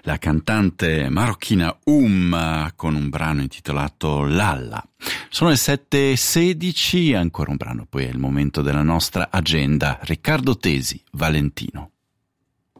la cantante marocchina con un brano intitolato Lalla. Sono le 7:16, ancora un brano, poi è il momento della nostra agenda. Riccardo Tesi, Valentino.